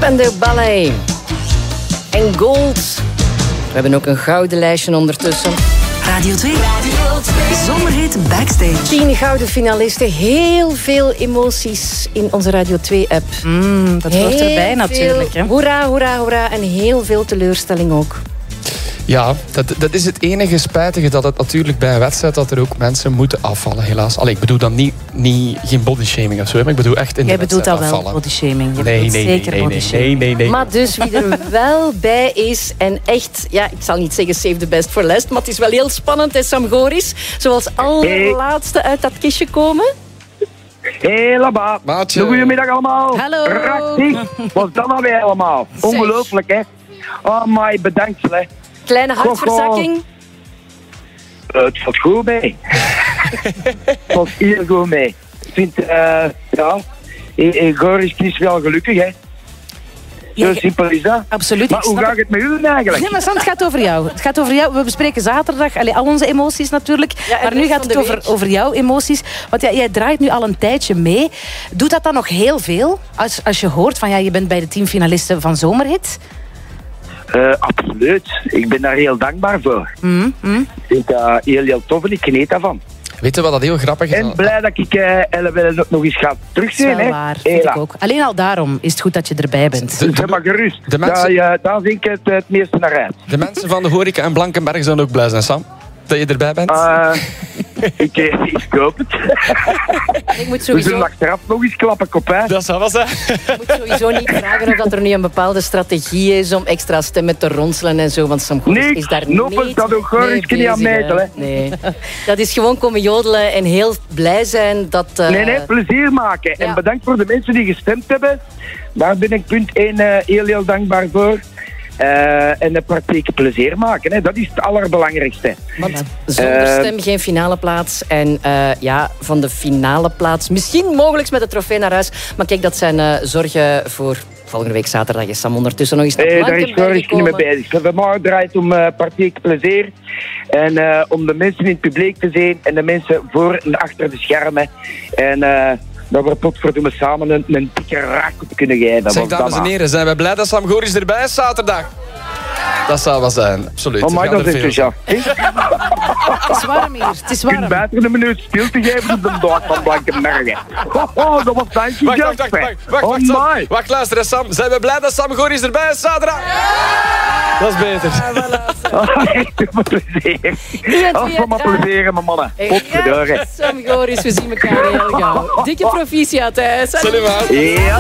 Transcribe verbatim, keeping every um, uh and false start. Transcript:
en de ballet. En gold. We hebben ook een gouden lijstje ondertussen. Radio twee. Radio twee. Zomerhit Backstage. Tien gouden finalisten. Heel veel emoties in onze Radio twee-app. Mm, dat hoort erbij natuurlijk. Hè? Hoera, hoera, hoera. En heel veel teleurstelling ook. Ja, dat, dat is het enige spijtige, dat het natuurlijk bij een wedstrijd dat er ook mensen moeten afvallen, helaas. Allee, ik bedoel dan niet, niet geen bodyshaming of zo, maar ik bedoel echt in Jij de bedoelt wedstrijd dat wel, afvallen. bodyshaming. Je Nee, bedoelt nee, zeker nee, nee, bodyshaming. nee, nee, nee. Maar dus wie er wel bij is en echt, ja, ik zal niet zeggen save the best for last, maar het is wel heel spannend, is Sam Goris. Zoals allerlaatste uit dat kistje komen. Hé, Laba. Maatje. Goedemiddag allemaal. Hallo. Prachtig. Wat dan nou weer allemaal? Zeg. Ongelooflijk, hè? Oh, my, bedankt, hè. Kleine hartverzakking. Uh, het valt goed mee. Het valt heel goed mee. Ik vind, uh, ja, Goris is wel gelukkig, hè. Zo Ja, simpel is dat. Absoluut. Maar ik hoe snap gaat het met u eigenlijk? Nee, maar Sam, het gaat over jou. Het gaat over jou. We bespreken zaterdag allee, al onze emoties natuurlijk. Ja, en maar de nu rest gaat van het de over, week. over jouw emoties. Want ja, jij draait nu al een tijdje mee. Doet dat dan nog heel veel? Als, als je hoort van ja, je bent bij de teamfinalisten van Zomerhit. Uh, absoluut. Ik ben daar heel dankbaar voor. Mm, mm. Ik vind dat heel, heel tof en ik geniet daarvan. Weet je wat dat heel grappig is? En blij dat ik uh, Ellen nog eens ga Dat terugzien. is wel hè. waar, vind Hela. ik ook. Alleen al daarom is het goed dat je erbij bent. De, Zeg maar de, gerust. de mensen- Daar, ja, daar denk ik het, het meeste naar uit. de mensen van de horeca en Blankenberg zijn ook blij zijn, Sam. Dat je erbij bent. Uh, ik, eh, ik koop het. En ik moet We sowieso, zullen achteraf nog eens klappen, kop, hè. Dat zou wel zijn. ik moet sowieso niet vragen of dat er nu een bepaalde strategie is om extra stemmen te ronselen en zo, want Sam Goris Niks. is daar Noppes, niet dat doe Goris mee niet aan bezig, meten, hè. Nee. Dat is gewoon komen jodelen en heel blij zijn dat... uh, Nee, nee, plezier maken. ja. En bedankt voor de mensen die gestemd hebben. Daar ben ik punt één uh, heel, heel dankbaar voor. Uh, en de praktijk plezier maken, hè. Dat is het allerbelangrijkste. Want zonder Uh, stem geen finale plaats. En uh, ja, van de finale plaats misschien mogelijk met de trofee naar huis. Maar kijk, dat zijn uh, zorgen voor volgende week zaterdag. Is Sam ondertussen nog eens naar Hey, daar is Blankenberg Goris niet mee gekomen. bezig. Vanmorgen draait het om uh, praktijk plezier. En uh, om de mensen in het publiek te zien. En de mensen voor en achter de schermen. En uh, dat we potverdomme samen een, een dikke raak op kunnen geven. Zeg, Want dames dat en maar. heren, zijn we blij dat Sam Goris erbij is zaterdag? Dat zou wel zijn, absoluut. Oh, maar Er gaan dat er is veel dus zijn. ja. Het is warm hier. Het is Je kunt warm. buiten een minuut stilte geven op de dag van Blankenbergen. Oh, oh, dat was dankje. Wacht, wacht, wacht, wacht, wacht, Oh wacht, Sam. my. Wacht, luister eens, Sam. Zijn we blij dat Sam Goris erbij is zaterdag? Dat is beter. Oh, echt een plezier. Iemand Oh, wie van mijn het plezier, mijn mannen. Hey, Potverdorie. Sam Goris, we zien elkaar heel gauw. Dikke proficiat, hè. Salut. Salut, man. Ja.